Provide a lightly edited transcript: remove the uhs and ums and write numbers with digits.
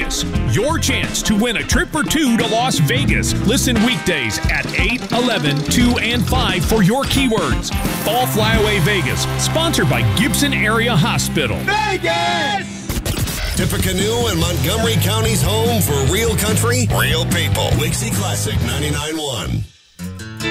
Vegas. Your chance to win a trip or two to Las Vegas. Listen weekdays at 8, 11, 2, and 5 for your keywords. Fall Flyaway Vegas, sponsored by Gibson Area Hospital. Vegas! Tippecanoe and Montgomery County's home for real country, real people. Wixie Classic 99.1.